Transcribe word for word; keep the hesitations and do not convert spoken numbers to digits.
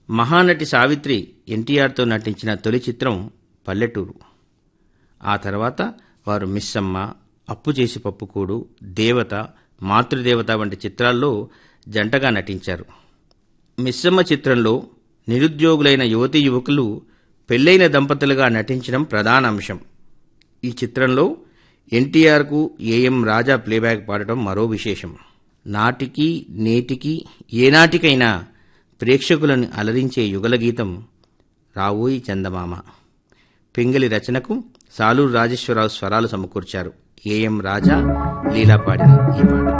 మహానటి సావిత్రి ఎన్టీఆర్తో నటించిన తొలి చిత్రం పల్లెటూరు. ఆ తర్వాత వారు మిస్సమ్మ, అప్పు చేసి పప్పుకూడు, దేవత, మాతృదేవత వంటి చిత్రాల్లో జంటగా నటించారు. మిస్సమ్మ చిత్రంలో నిరుద్యోగులైన యువతీ యువకులు పెళ్లైన దంపతులుగా నటించడం ప్రధాన అంశం. ఈ చిత్రంలో ఎన్టీఆర్కు ఏఎం రాజా ప్లేబ్యాక్ పాడటం మరో విశేషం. నాటికి నేటికి ఏనాటికైనా ప్రేక్షకులను అలరించే యుగల గీతం రావోయి చందమామ. పింగళి రచనకు సాలూరు రాజేశ్వరరావు స్వరాలు సమకూర్చారు. ఏఎం రాజా, లీలా పాడిన ఈ పాట.